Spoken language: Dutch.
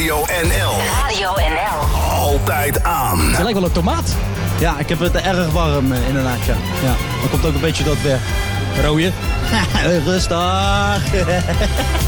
Radio NL. Radio NL. Altijd aan. Het lijkt wel een tomaat. Ja, ik heb het erg warm inderdaad, ja. Dan komt ook een beetje dat weg. Rooie. Rustig.